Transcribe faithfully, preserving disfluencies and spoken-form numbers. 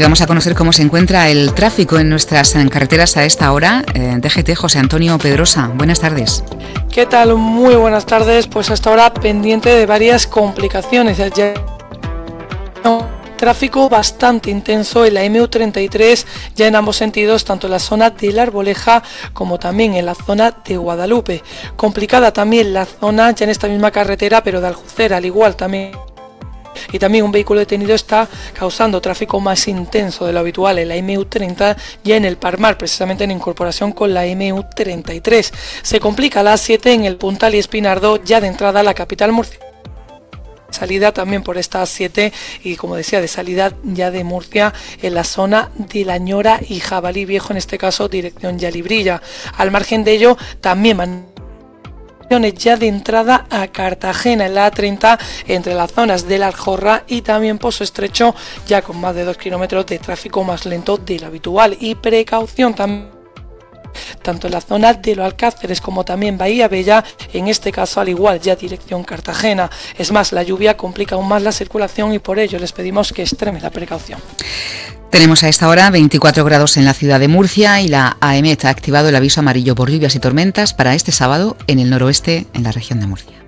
Y vamos a conocer cómo se encuentra el tráfico en nuestras carreteras a esta hora. Eh, D G T, José Antonio Pedrosa, buenas tardes. ¿Qué tal? Muy buenas tardes. Pues hasta ahora pendiente de varias complicaciones. Ya tráfico bastante intenso en la eme u treinta y tres, ya en ambos sentidos, tanto en la zona de La Arboleja como también en la zona de Guadalupe. Complicada también la zona, ya en esta misma carretera, pero de Aljucera, al igual también. Y también un vehículo detenido está causando tráfico más intenso de lo habitual en la eme u treinta, ya en el Parmar, precisamente en incorporación con la eme u treinta y tres. Se complica la A siete en el Puntal y Espinardo, ya de entrada a la capital Murcia. Salida también por esta A siete y, como decía, de salida ya de Murcia en la zona de La Ñora y Jabalí Viejo, en este caso dirección Yalibrilla. Al margen de ello, también man ya de entrada a Cartagena en la A treinta entre las zonas de La Aljorra y también Pozo Estrecho, ya con más de dos kilómetros de tráfico más lento de lo habitual. Y precaución también tanto en la zona de Los Alcáceres como también Bahía Bella, en este caso al igual ya dirección Cartagena. Es más, la lluvia complica aún más la circulación y por ello les pedimos que extremen la precaución. Tenemos a esta hora veinticuatro grados en la ciudad de Murcia y la AEMET ha activado el aviso amarillo por lluvias y tormentas para este sábado en el noroeste, en la región de Murcia.